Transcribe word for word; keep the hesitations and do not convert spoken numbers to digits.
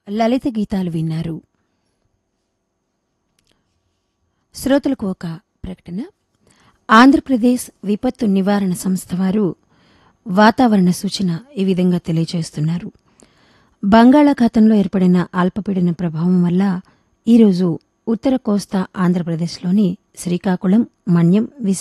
లలిత గీతాలు విన్నారు. శ్రోతలకు ఒక ప్రకటన. ఆంధ్రప్రదేశ్ విపత్తు నివారణ సంస్థ వారు వాతావరణ సూచన ఈ విధంగా తెలియజేస్తున్నారు. బంగాళాఖాతంలో ఏర్పడిన అల్పపీడన ప్రభావం వల్ల ఈరోజు ఉత్తర కోస్తా ఆంధ్రప్రదేశ్లోని శ్రీకాకుళం, మన్యం,